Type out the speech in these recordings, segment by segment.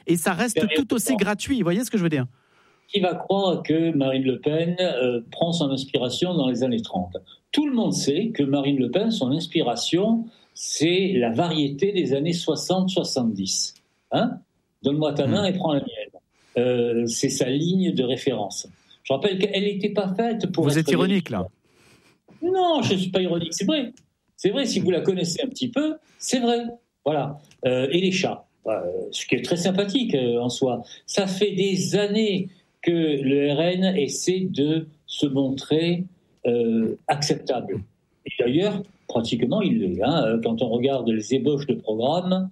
et ça reste tout aussi gratuit. Vous voyez ce que je veux dire ? Qui va croire que Marine Le Pen prend son inspiration dans les années 30 ? Tout le monde sait que Marine Le Pen, son inspiration, c'est la variété des années 60-70. Hein ? Donne-moi ta main et prends la mienne. C'est sa ligne de référence. Je rappelle qu'elle n'était pas faite pour... Vous êtes ironique, là ? Non, je ne suis pas ironique, c'est vrai. C'est vrai, si vous la connaissez un petit peu, c'est vrai. Voilà. Et les chats, ce qui est très sympathique en soi. Ça fait des années que le RN essaie de se montrer acceptable. Et d'ailleurs, pratiquement, il l'est. Hein. Quand on regarde les ébauches de programme,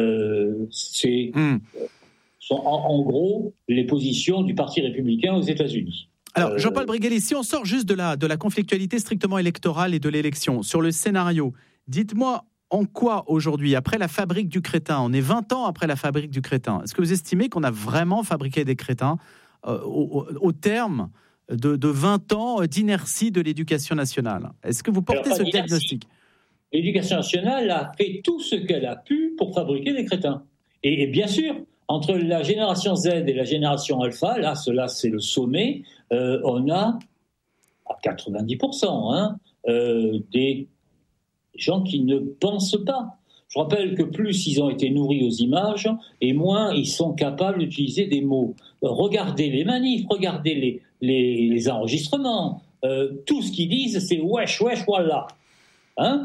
sont en gros les positions du Parti républicain aux États-Unis. Alors, Jean-Paul Brigelli, si on sort juste de la conflictualité strictement électorale et de l'élection, sur le scénario, dites-moi en quoi aujourd'hui, après la fabrique du crétin, on est 20 ans après la fabrique du crétin, est-ce que vous estimez qu'on a vraiment fabriqué des crétins au terme de 20 ans d'inertie de l'éducation nationale ? Est-ce que vous portez ce diagnostic ? L'éducation nationale a fait tout ce qu'elle a pu pour fabriquer des crétins. Et bien sûr, entre la génération Z et la génération Alpha, là, c'est le sommet, on a à 90% des gens qui ne pensent pas. Je rappelle que plus ils ont été nourris aux images, et moins ils sont capables d'utiliser des mots. Regardez les manifs, regardez les enregistrements. Tout ce qu'ils disent, c'est « wesh, wesh, voilà ». Hein ?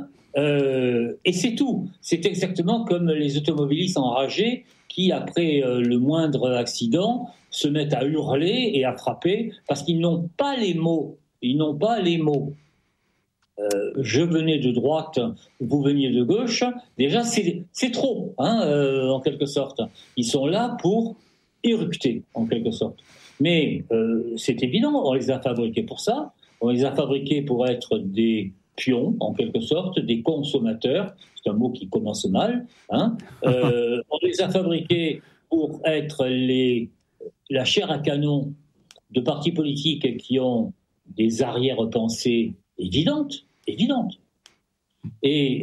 Et c'est tout. C'est exactement comme les automobilistes enragés qui, après le moindre accident, se mettent à hurler et à frapper parce qu'ils n'ont pas les mots. Ils n'ont pas les mots. Je venais de droite, vous veniez de gauche. Déjà, c'est trop, en quelque sorte. Ils sont là pour éructer, en quelque sorte. Mais c'est évident, on les a fabriqués pour ça. On les a fabriqués pour être des pions, en quelque sorte, des consommateurs. C'est un mot qui commence mal. On les a fabriqués pour être la chair à canon de partis politiques qui ont des arrière-pensées évidentes. Et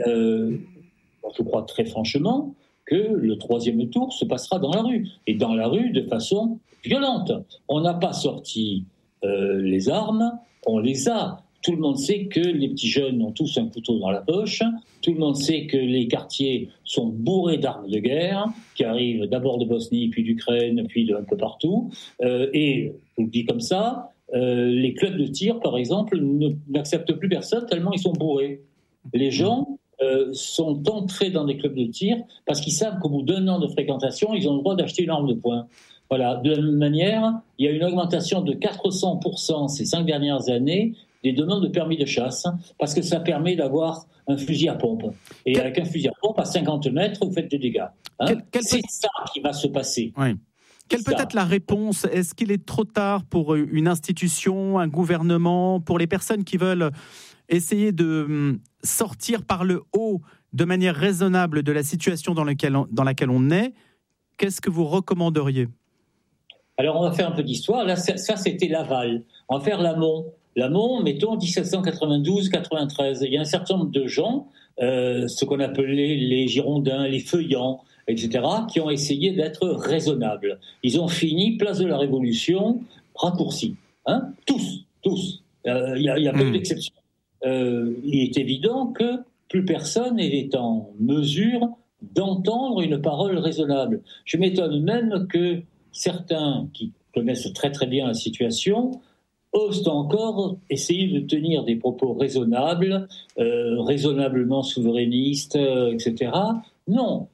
je crois très franchement que le troisième tour se passera dans la rue. Et dans la rue de façon violente. On n'a pas sorti les armes, on les a. Tout le monde sait que les petits jeunes ont tous un couteau dans la poche. Tout le monde sait que les quartiers sont bourrés d'armes de guerre, qui arrivent d'abord de Bosnie, puis d'Ukraine, puis d'un peu partout. Et, je vous le dis comme ça, les clubs de tir, par exemple, n'acceptent plus personne tellement ils sont bourrés. Les gens sont entrés dans des clubs de tir parce qu'ils savent qu'au bout d'1 an de fréquentation, ils ont le droit d'acheter une arme de poing. Voilà. De la même manière, il y a une augmentation de 400% ces 5 dernières années des demandes de permis de chasse, parce que ça permet d'avoir un fusil à pompe. Et avec un fusil à pompe, à 50 mètres, vous faites des dégâts. C'est ça qui va se passer. Oui. Quelle peut être la réponse ? Est-ce qu'il est trop tard pour une institution, un gouvernement, pour les personnes qui veulent essayer de sortir par le haut de manière raisonnable de la situation dans laquelle on est ? Qu'est-ce que vous recommanderiez ? Alors, on va faire un peu d'histoire. Là, ça c'était l'aval. On va faire l'amont. L'amont, mettons, 1792-93. Il y a un certain nombre de gens, ce qu'on appelait les Girondins, les Feuillants, etc., qui ont essayé d'être raisonnables. Ils ont fini, place de la Révolution, raccourci. Tous. Il n'y a pas eu d'exception. Il est évident que plus personne n'est en mesure d'entendre une parole raisonnable. Je m'étonne même que certains qui connaissent très très bien la situation osent encore essayer de tenir des propos raisonnables, raisonnablement souverainistes, etc. Non,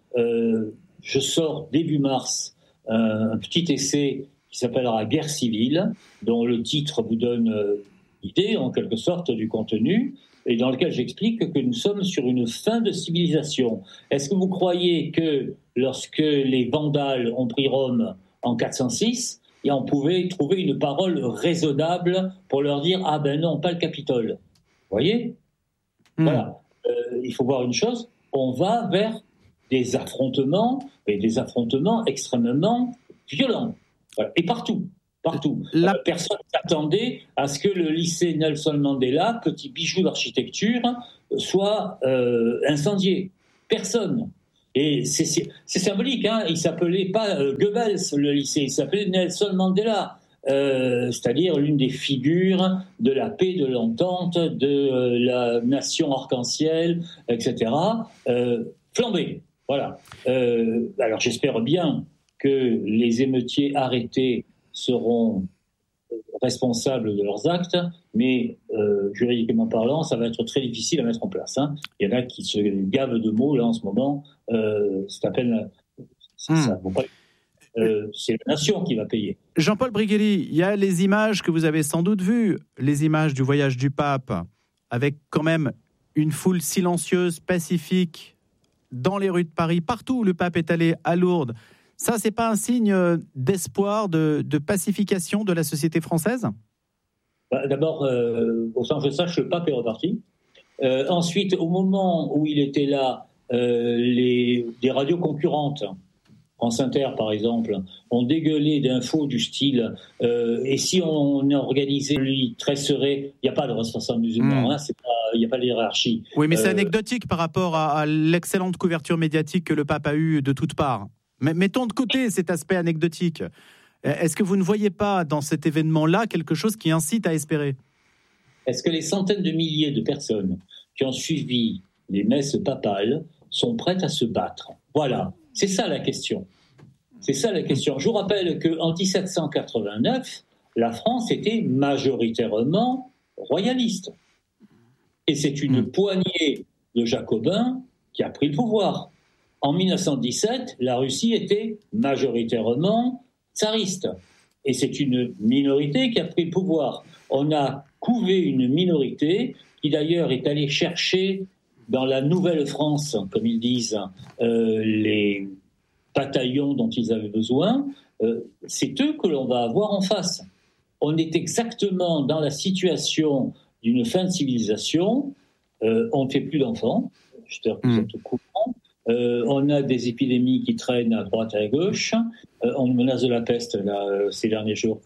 je sors début mars un petit essai qui s'appellera « Guerre civile », dont le titre vous donne l'idée, en quelque sorte, du contenu, et dans lequel j'explique que nous sommes sur une fin de civilisation. Est-ce que vous croyez que lorsque les Vandales ont pris Rome en 406, et on pouvait trouver une parole raisonnable pour leur dire « Ah ben non, pas le Capitole ». Vous voyez ? Voilà. Il faut voir une chose, on va vers des affrontements, et des affrontements extrêmement violents. Voilà. Et partout. Personne ne s'attendait à ce que le lycée Nelson Mandela, petit bijou d'architecture, soit incendié. Personne. Et c'est symbolique, hein. Il s'appelait pas Goebbels, le lycée, il s'appelait Nelson Mandela, c'est-à-dire l'une des figures de la paix, de l'entente, de la nation arc-en-ciel, etc. Flambé, voilà. Alors j'espère bien que les émeutiers arrêtés seront responsables de leurs actes, mais juridiquement parlant, ça va être très difficile à mettre en place. Hein. Il y en a qui se gavent de mots là en ce moment. C'est à peine. Ça vaut pas. C'est la nation qui va payer. Jean-Paul Briguelli, il y a les images que vous avez sans doute vues, les images du voyage du pape, avec quand même une foule silencieuse, pacifique, dans les rues de Paris, partout où le pape est allé, à Lourdes. Ça, c'est pas un signe d'espoir, de pacification de la société française ? D'abord, au sens que je sache, le pape est reparti. Ensuite, au moment où il était là, des radios concurrentes, France Inter par exemple, ont dégueulé d'infos du style et si on organisait lui tresserait, il n'y a pas de responsable musulman, il n'y a pas de hiérarchie. Oui, mais c'est anecdotique par rapport à l'excellente couverture médiatique que le pape a eue de toutes parts. Mais mettons de côté cet aspect anecdotique. Est-ce que vous ne voyez pas dans cet événement-là quelque chose qui incite à espérer ? Est-ce que les centaines de milliers de personnes qui ont suivi les messes papales sont prêtes à se battre ? Voilà, c'est ça la question. C'est ça la question. Je vous rappelle qu'en 1789, la France était majoritairement royaliste. Et c'est une poignée de jacobins qui a pris le pouvoir. En 1917, la Russie était majoritairement tsariste. Et c'est une minorité qui a pris le pouvoir. On a couvé une minorité qui d'ailleurs est allée chercher dans la Nouvelle-France, comme ils disent, les bataillons dont ils avaient besoin. C'est eux que l'on va avoir en face. On est exactement dans la situation d'une fin de civilisation. On ne fait plus d'enfants. J'espère que vous êtes au courant. On a des épidémies qui traînent à droite et à gauche. On menace de la peste là, ces derniers jours.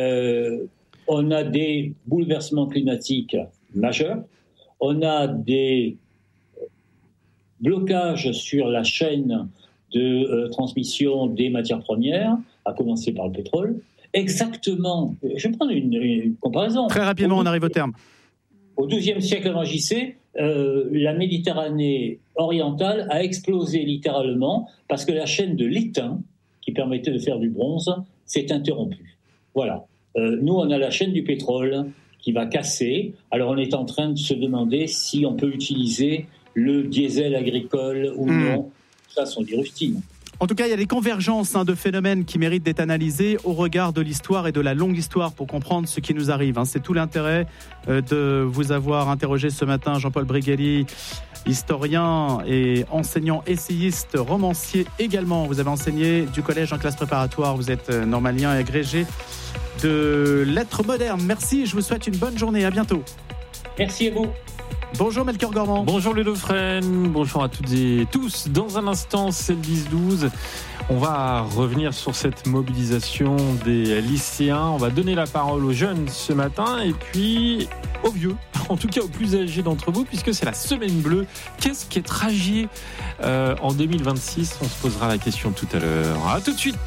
On a des bouleversements climatiques majeurs. On a des blocages sur la chaîne de transmission des matières premières, à commencer par le pétrole. Exactement. Je vais prendre une comparaison. Très rapidement, on arrive au terme. Au XIIe siècle avant JC, la Méditerranée orientale a explosé littéralement parce que la chaîne de l'étain, qui permettait de faire du bronze, s'est interrompue. Voilà. Nous, on a la chaîne du pétrole qui va casser. Alors, on est en train de se demander si on peut utiliser le diesel agricole ou non. Ça sont des rustines. En tout cas, il y a des convergences de phénomènes qui méritent d'être analysés au regard de l'histoire et de la longue histoire pour comprendre ce qui nous arrive. C'est tout l'intérêt de vous avoir interrogé ce matin, Jean-Paul Briguelli, historien et enseignant essayiste, romancier également. Vous avez enseigné du collège en classe préparatoire, vous êtes normalien et agrégé de lettres modernes. Merci, je vous souhaite une bonne journée, à bientôt. Merci à vous. Bonjour Melchior Gormand. Bonjour Ludo Fresne, bonjour à toutes et tous. Dans un instant, c'est le 10-12. On va revenir sur cette mobilisation des lycéens. On va donner la parole aux jeunes ce matin et puis aux vieux, en tout cas aux plus âgés d'entre vous, puisque c'est la semaine bleue. Qu'est-ce qui est tragique en 2026 ? On se posera la question tout à l'heure. À tout de suite.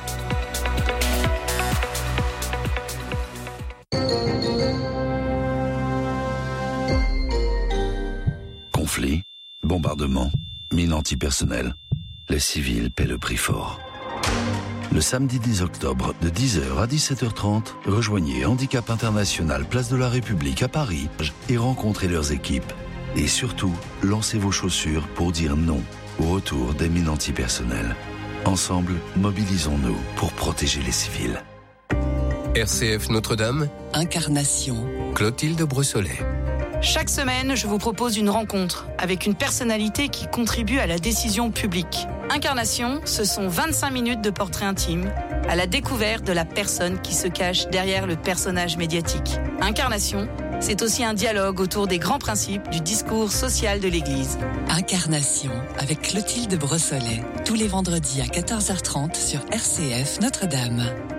Conflits, bombardements, mines antipersonnelles. Les civils paient le prix fort. Le samedi 10 octobre, de 10h à 17h30, rejoignez Handicap International Place de la République à Paris et rencontrez leurs équipes. Et surtout, lancez vos chaussures pour dire non au retour des mines antipersonnelles. Ensemble, mobilisons-nous pour protéger les civils. RCF Notre-Dame, Incarnation, Clotilde Brossolet. Chaque semaine, je vous propose une rencontre avec une personnalité qui contribue à la décision publique. Incarnation, ce sont 25 minutes de portrait intime, à la découverte de la personne qui se cache derrière le personnage médiatique. Incarnation, c'est aussi un dialogue autour des grands principes du discours social de l'Église. Incarnation, avec Clotilde Brossolet, tous les vendredis à 14h30 sur RCF Notre-Dame.